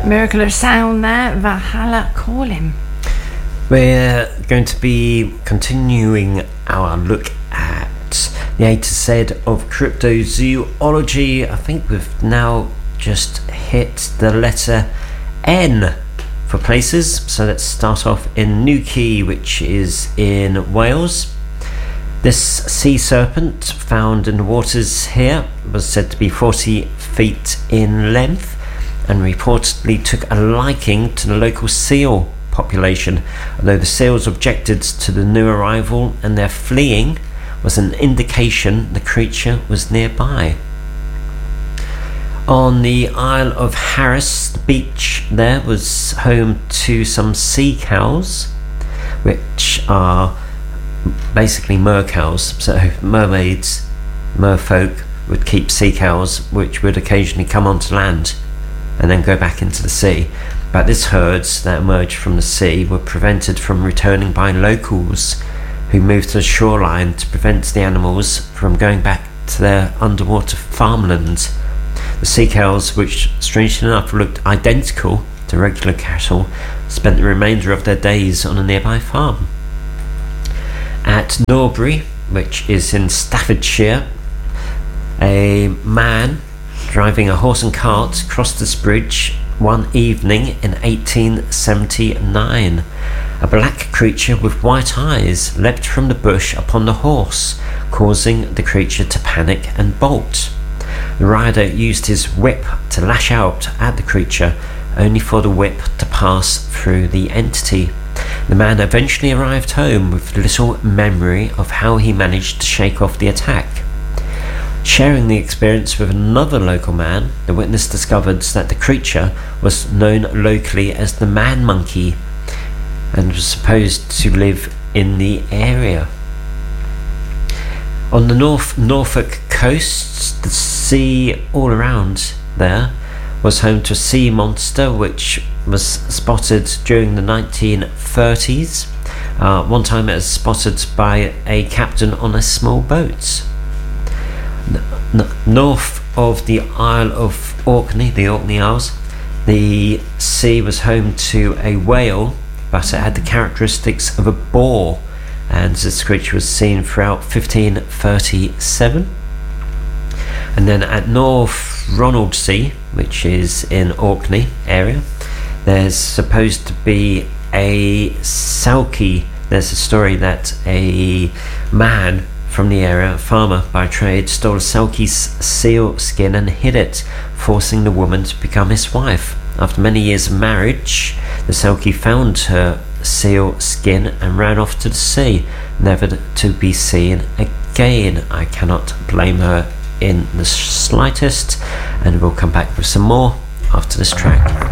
Miracle of Sound there, Valhalla Calling. We're going to be continuing our look at the A to Z of cryptozoology. I think we've now just hit the letter N for places. So let's start off in Newquay, which is in Wales. This sea serpent found in the waters here was said to be 40 feet in length and reportedly took a liking to the local seal population, although the seals objected to the new arrival and their fleeing was an indication the creature was nearby. On the Isle of Harris, the beach there was home to some sea cows, which are basically mercows. So mermaids, merfolk would keep sea cows, which would occasionally come onto land and then go back into the sea. But these herds that emerged from the sea were prevented from returning by locals who moved to the shoreline to prevent the animals from going back to their underwater farmland. The sea cows, which strangely enough looked identical to regular cattle, spent the remainder of their days on a nearby farm. At Norbury, which is in Staffordshire, a man driving a horse and cart crossed this bridge one evening in 1879. A black creature with white eyes leapt from the bush upon the horse, causing the creature to panic and bolt. The rider used his whip to lash out at the creature, only for the whip to pass through the entity. The man eventually arrived home with little memory of how he managed to shake off the attack. Sharing the experience with another local man, the witness discovered that the creature was known locally as the man monkey and was supposed to live in the area. On the Norfolk coast, the sea all around there was home to a sea monster which was spotted during the 1930s. One time it was spotted by a captain on a small boat. North of the Isle of Orkney, the Orkney Isles, the sea was home to a whale, but it had the characteristics of a boar, and this creature was seen throughout 1537. And then at North Ronaldsay, which is in Orkney area, there's supposed to be a selkie. There's a story that a man from the area, a farmer by trade, stole a selkie's seal skin and hid it, forcing the woman to become his wife. After many years of marriage, the selkie found her seal skin and ran off to the sea, never to be seen again. I cannot blame her in the slightest, and we'll come back with some more after this track.